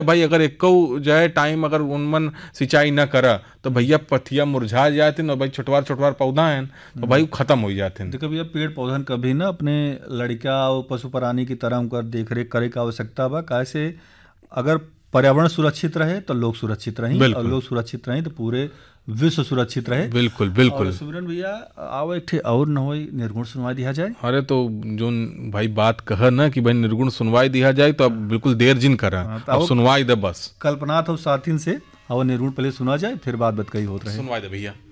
भाई अगर एको जो है टाइम अगर उनमन सिंचाई न करा तो भैया पथिया मुरझा जाते और भाई छोटवार छोटवार पौधा है तो भाई खत्म हो जाते। देखो भैया, पेड़ पौधन कभी ना अपने लड़का और पशु प्राणी की तरह उनकर देख रेख करे का आवश्यकता बा। कैसे अगर पर्यावरण सुरक्षित रहे तो लोग सुरक्षित रहें, और बिल्कुल लोग सुरक्षित रहें तो पूरे विश्व सुरक्षित रहे। बिल्कुल और बिल्कुल। सुमिरन भैया, आओ एक ठे और न हो निर्गुण सुनवा दिया जाए। अरे तो जो भाई बात कह ना कि भाई निर्गुण सुनवाई दिया जाए तो अब बिल्कुल देर जिन करा, हाँ, तो अब आओ सुनवाई दे बस। कल्पना था साथिन से, और निर्गुण पहले सुना जाए फिर बात बत कही होत रहे। सुनवाई दे भैया।